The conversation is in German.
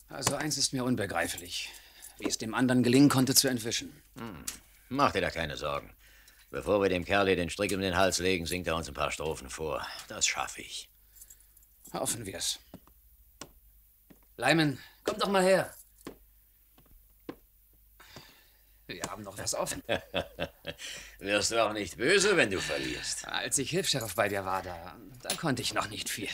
Also eins ist mir unbegreiflich, wie es dem anderen gelingen konnte, zu entwischen. Mach dir da keine Sorgen. Bevor wir dem Kerl hier den Strick um den Hals legen, singt er uns ein paar Strophen vor. Das schaffe ich. Hoffen wir's. Lyman, komm doch mal her. Wir haben noch was offen. Wirst du auch nicht böse, wenn du verlierst. Als ich Hilfs-Sheriff bei dir war, da konnte ich noch nicht viel.